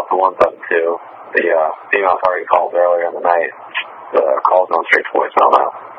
the 172. The female's already called earlier in the night. The call's going straight to voicemail now.